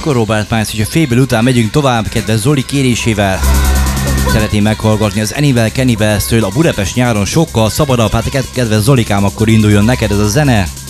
akkor Robert Miles, hogy a Fable után megyünk tovább, kedves Zoli kérésével. Szeretném meghallgatni az Anywhere Cannibals-től a Budapest nyáron sokkal szabadabb, hát kedves Zolikám, akkor induljon neked ez a zene.